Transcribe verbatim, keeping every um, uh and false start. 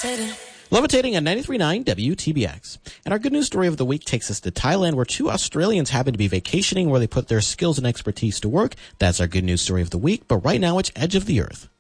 Levitating at ninety-three point nine W T B X. And our good news story of the week takes us to Thailand, where two Australians happen to be vacationing where they put their skills and expertise to work. That's our good news story of the week. But right now, it's Edge of the Earth.